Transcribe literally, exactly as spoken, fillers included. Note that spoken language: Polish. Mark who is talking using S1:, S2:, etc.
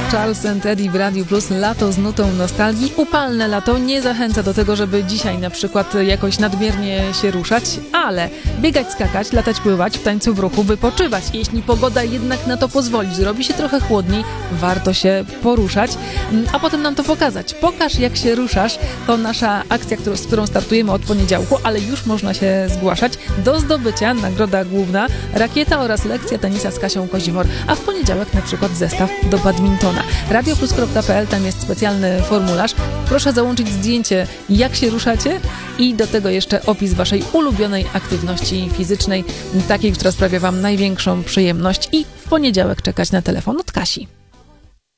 S1: Charles and Eddie w Radiu Plus. Lato z nutą nostalgii. Upalne lato nie zachęca do tego, żeby dzisiaj na przykład jakoś nadmiernie się ruszać, ale biegać, skakać, latać, pływać, w tańcu, w ruchu, wypoczywać. Jeśli pogoda jednak na to pozwoli, zrobi się trochę chłodniej, warto się poruszać, a potem nam to pokazać. Pokaż, jak się ruszasz. To nasza akcja, którą, z którą startujemy od poniedziałku, ale już można się zgłaszać. Do zdobycia nagroda główna, rakieta oraz lekcja tenisa z Kasią Kozimor, a w poniedziałek na przykład zestaw do badmintona. radioplus kropka pe el, tam jest specjalny formularz. Proszę załączyć zdjęcie, jak się ruszacie i do tego jeszcze opis waszej ulubionej aktywności fizycznej, takiej, która sprawia wam największą przyjemność, i w poniedziałek czekać na telefon od Kasi.